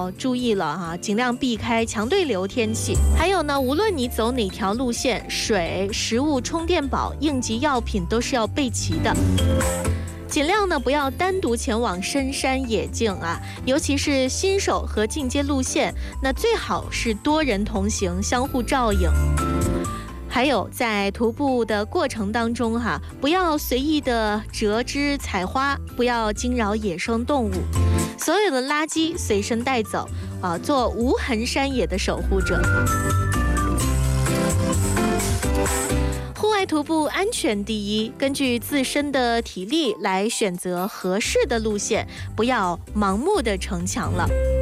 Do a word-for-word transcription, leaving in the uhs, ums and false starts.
要注意了哈，尽量避开强对流天气。还有呢，无论你走哪条路线，水、食物、充电宝、应急药品都是要备齐的。尽量呢不要单独前往深山野境啊，尤其是新手和进阶路线，那最好是多人同行，相互照应。还有在徒步的过程当中哈，不要随意的折枝采花，不要惊扰野生动物，所有的垃圾随身带走啊，做无痕山野的守护者。户外徒步安全第一，根据自身的体力来选择合适的路线，不要盲目的逞强了。